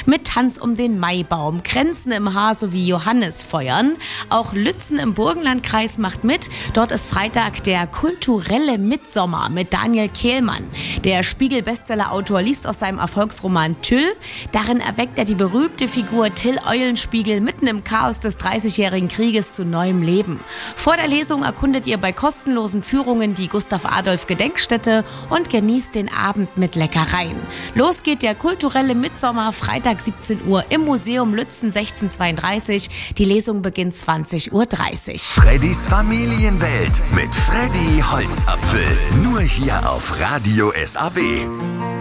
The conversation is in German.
Mit Tanz um den Maibaum, Kränzen im Haar sowie Johannisfeuern. Auch Lützen im Burgenlandkreis macht mit. Dort ist Freitag der kulturelle Mitsommer mit Daniel Kehlmann. Der Spiegel-Bestseller-Autor liest aus seinem Erfolgsroman Tüll. Darin erweckt er die berühmte Figur Till Eulenspiegel mitten im Chaos des 30-jährigen Krieges zu neuem Leben. Vor der Lesung erkundet ihr bei kostenlosen Führungen die Gustav-Adolf-Gedenkstätte und genießt den Abend mit Leckereien. Los geht der kulturelle Mitsommer, Freitag 17 Uhr im Museum Lützen 1632. Die Lesung beginnt 20:30 Uhr. Freddys Familienwelt mit Freddy Holzapfel. Nur hier auf Radio SAW.